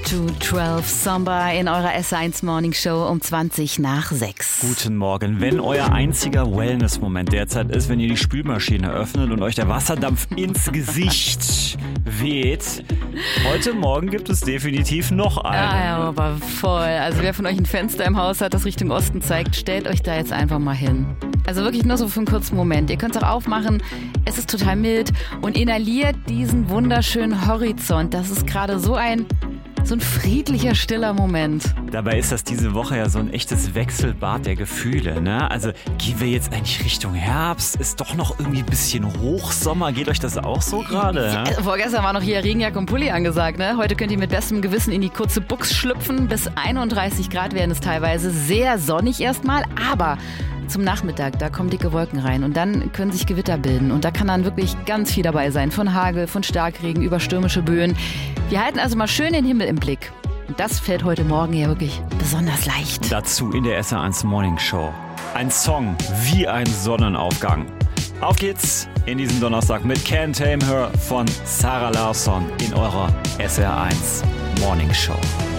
to 12 Samba in eurer S1 Morning Show um 20 nach 6. Guten Morgen. Wenn euer einziger Wellness-Moment derzeit ist, wenn ihr die Spülmaschine öffnet und euch der Wasserdampf ins Gesicht weht, heute Morgen gibt es definitiv noch einen. Ja, aber voll. Also wer von euch ein Fenster im Haus hat, das Richtung Osten zeigt, stellt euch da jetzt einfach mal hin. Also wirklich nur so für einen kurzen Moment. Ihr könnt es auch aufmachen. Es ist total mild und inhaliert diesen wunderschönen Horizont. Das ist gerade so ein friedlicher, stiller Moment. Dabei ist das diese Woche ja so ein echtes Wechselbad der Gefühle, ne? Also gehen wir jetzt eigentlich Richtung Herbst? Ist doch noch irgendwie ein bisschen Hochsommer? Geht euch das auch so gerade? Ja? Vorgestern war noch hier Regenjacke und Pulli angesagt, ne? Heute könnt ihr mit bestem Gewissen in die kurze Buchs schlüpfen. Bis 31 Grad werden es teilweise. Sehr sonnig erstmal, aber zum Nachmittag, da kommen dicke Wolken rein und dann können sich Gewitter bilden und da kann dann wirklich ganz viel dabei sein. Von Hagel, von Starkregen über stürmische Böen. Wir halten also mal schön den Himmel im Blick. Und das fällt heute Morgen ja wirklich besonders leicht. Dazu in der SR1 Morning Show. Ein Song wie ein Sonnenaufgang. Auf geht's in diesem Donnerstag mit Can't Tame Her von Sarah Larsson in eurer SR1 Morning Show.